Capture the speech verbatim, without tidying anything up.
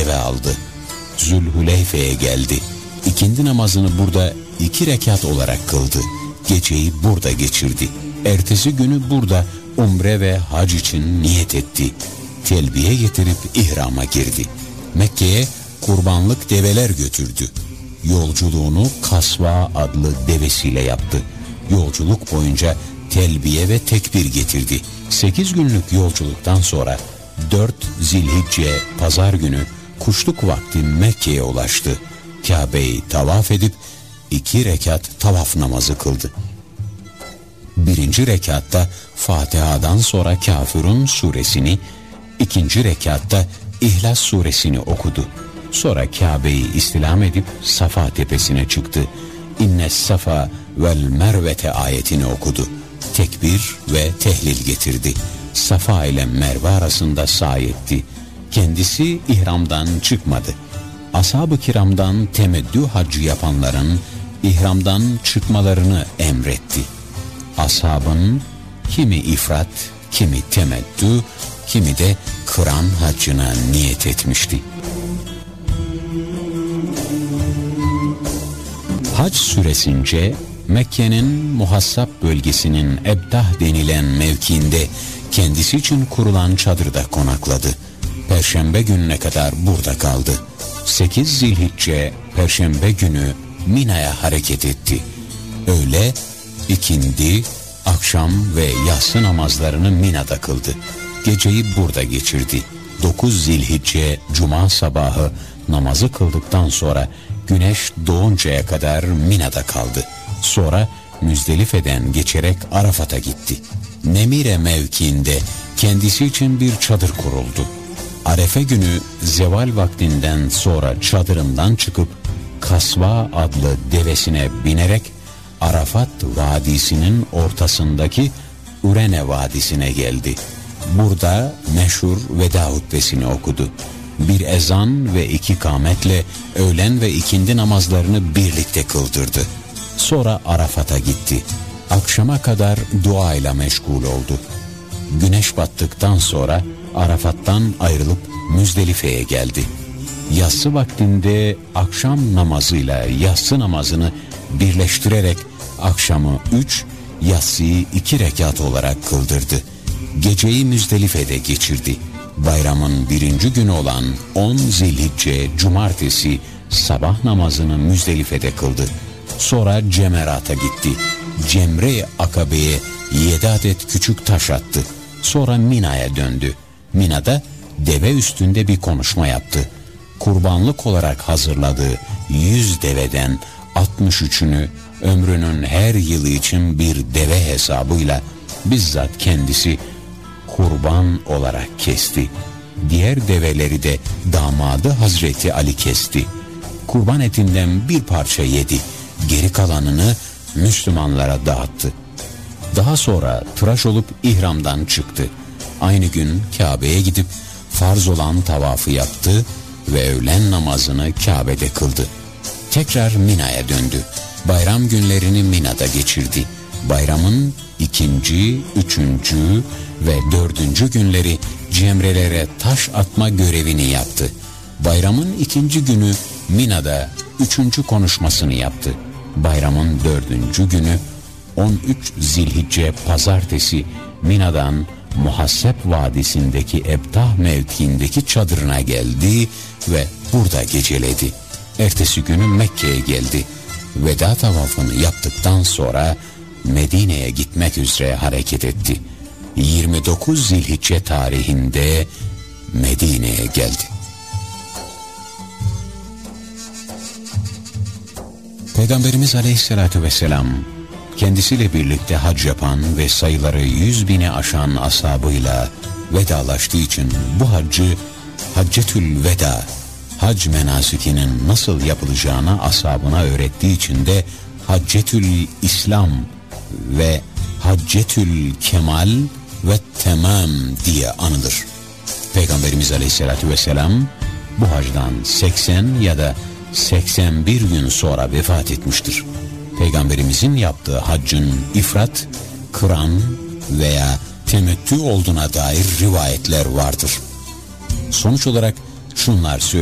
deve aldı. Zülhüleyfe'ye geldi. İkindi namazını burada iki rekat olarak kıldı. Geceyi burada geçirdi. Ertesi günü burada umre ve hac için niyet etti. Telbiye getirip ihrama girdi. Mekke'ye kurbanlık develer götürdü. Yolculuğunu Kasva adlı devesiyle yaptı. Yolculuk boyunca telbiye ve tekbir getirdi. Sekiz günlük yolculuktan sonra dört Zilhicce pazar günü kuşluk vakti Mekke'ye ulaştı. Kabe'yi tavaf edip iki rekat tavaf namazı kıldı. Birinci rekatta Fatiha'dan sonra Kafirun suresini, ikinci rekatta İhlas suresini okudu. Sonra Kabe'yi istilam edip Safa tepesine çıktı. İnnes Safa vel Mervete ayetini okudu. Tekbir ve tehlil getirdi. Safa ile Merve arasında sa'i etti. Kendisi ihramdan çıkmadı. Ashab-ı kiramdan temeddü haccı yapanların ihramdan çıkmalarını emretti. Ashabın kimi ifrat, kimi temeddü, kimi de kıran haccına niyet etmişti. Hac süresince Mekke'nin Muhassab bölgesinin Ebdah denilen mevkiinde kendisi için kurulan çadırda konakladı. Perşembe gününe kadar burada kaldı. sekiz Zilhicce Perşembe günü Mina'ya hareket etti. Öğle, ikindi, akşam ve yatsı namazlarını Mina'da kıldı. Geceyi burada geçirdi. dokuz Zilhicce Cuma sabahı namazı kıldıktan sonra güneş doğuncaya kadar Mina'da kaldı. Sonra Müzdelife'den geçerek Arafat'a gitti. Nemire mevkiinde kendisi için bir çadır kuruldu. Arefe günü zeval vaktinden sonra çadırından çıkıp Kasva adlı devesine binerek Arafat Vadisi'nin ortasındaki Urene Vadisi'ne geldi. Burada meşhur veda hutbesini okudu. Bir ezan ve iki kâmetle öğlen ve ikindi namazlarını birlikte kıldırdı. Sonra Arafat'a gitti. Akşama kadar duayla meşgul oldu. Güneş battıktan sonra Arafat'tan ayrılıp Müzdelife'ye geldi. Yatsı vaktinde akşam namazıyla yatsı namazını birleştirerek akşamı üç, yatsıyı iki rekat olarak kıldırdı. Geceyi Müzdelife'de geçirdi. Bayramın birinci günü olan on Zilhicce Cumartesi sabah namazını Müzdelife'de kıldı. Sonra Cemerat'a gitti. Cemre-i Akabe'ye yedi adet küçük taş attı. Sonra Mina'ya döndü. Mina'da deve üstünde bir konuşma yaptı. Kurbanlık olarak hazırladığı yüz deveden altmış üçünü ömrünün her yılı için bir deve hesabıyla bizzat kendisi kurban olarak kesti. Diğer develeri de damadı Hazreti Ali kesti. Kurban etinden bir parça yedi. Geri kalanını Müslümanlara dağıttı. Daha sonra tıraş olup ihramdan çıktı. Aynı gün Kabe'ye gidip farz olan tavafı yaptı ve öğlen namazını Kabe'de kıldı. Tekrar Mina'ya döndü. Bayram günlerini Mina'da geçirdi. Bayramın ikinci, üçüncü ve dördüncü günleri cemrelere taş atma görevini yaptı. Bayramın ikinci günü Mina'da üçüncü konuşmasını yaptı. Bayramın dördüncü günü on üç Zilhicce Pazartesi Mina'dan Muhassab Vadisi'ndeki Ebtah mevkiindeki çadırına geldi ve burada geceledi. Ertesi günü Mekke'ye geldi. Veda tavafını yaptıktan sonra Medine'ye gitmek üzere hareket etti. yirmi dokuz Zilhicce tarihinde Medine'ye geldi. Peygamberimiz Aleyhisselatü Vesselam kendisiyle birlikte hac yapan ve sayıları yüz bini aşan ashabıyla vedalaştığı için bu haccı Haccetül Veda, hac menasikinin nasıl yapılacağını ashabına öğrettiği için de Haccetül İslam ve Haccetül Kemal ve Temam diye anılır. Peygamberimiz Aleyhisselatü Vesselam bu hacdan seksen ya da seksen bir gün sonra vefat etmiştir. Peygamberimizin yaptığı haccın ifrat, kıran veya temettü olduğuna dair rivayetler vardır. Sonuç olarak şunlar söyleniyor.